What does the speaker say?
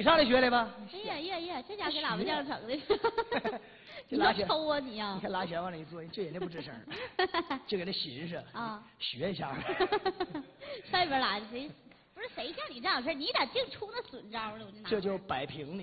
上来学来吧。 哎呀，这家给喇叭匠整的。 这拉弦抽啊你呀！ 你看拉弦往那一坐，这人家不吱声，就给他寻思啊，学一下。 上一边来的谁？不是谁叫你这样事你咋净出那损招了？我就这就摆平你。